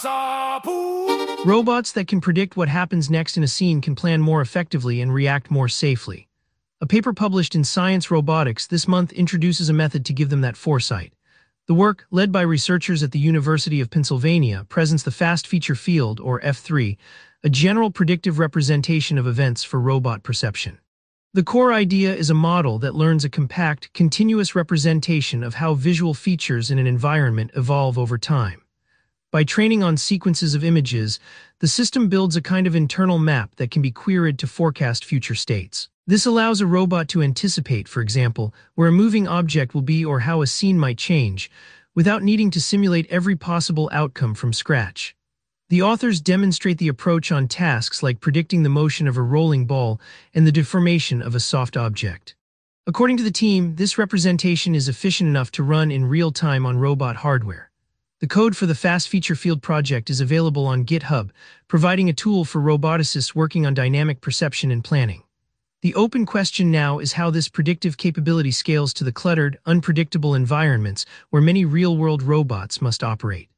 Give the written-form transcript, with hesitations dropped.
Robots that can predict what happens next in a scene can plan more effectively and react more safely. A paper published in Science Robotics this month introduces a method to give them that foresight. The work, led by researchers at the University of Pennsylvania, presents the Fast Feature Field, or F3, a general predictive representation of events for robot perception. The core idea is a model that learns a compact, continuous representation of how visual features in an environment evolve over time. By training on sequences of images, the system builds a kind of internal map that can be queried to forecast future states. This allows a robot to anticipate, for example, where a moving object will be or how a scene might change, without needing to simulate every possible outcome from scratch. The authors demonstrate the approach on tasks like predicting the motion of a rolling ball and the deformation of a soft object. According to the team, this representation is efficient enough to run in real time on robot hardware. The code for the Fast Feature Field project is available on GitHub, providing a tool for roboticists working on dynamic perception and planning. The open question now is how this predictive capability scales to the cluttered, unpredictable environments where many real-world robots must operate.